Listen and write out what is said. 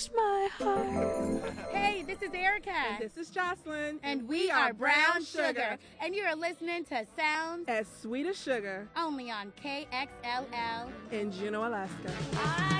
breaks my heart. Hey, this is Erica. And this is Jocelyn. And we are Brown Sugar. And you are listening to Sounds as Sweet as Sugar. Only on KXLL in Juneau, Alaska.